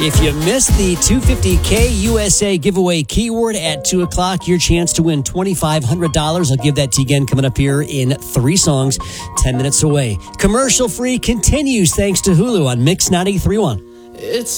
If you missed the 250K USA giveaway keyword at 2 o'clock, your chance to win $2,500. I'll give that to you again coming up here in 3 songs, 10 minutes away. Commercial free continues thanks to Hulu on Mix 93.1. It's